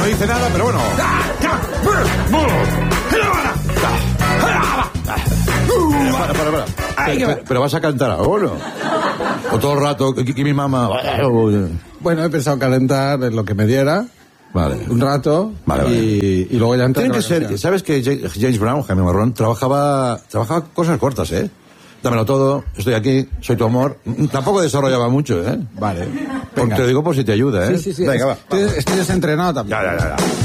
no dice nada, pero bueno. Para. Pero vas a cantar ahora. O todo el rato, que mi mamá. Bueno, he pensado calentar lo que me diera. Vale. Un rato. Vale. Y luego ya entrar. Tiene que ser. ¿Sabes que James Brown, Jaime Marrón, trabajaba cosas cortas, ¿eh? Dámelo todo, estoy aquí, soy tu amor. Tampoco desarrollaba mucho, ¿eh? Vale. Porque te lo digo por si te ayuda, ¿eh? Sí. Venga, va. Estoy desentrenado también. Ya.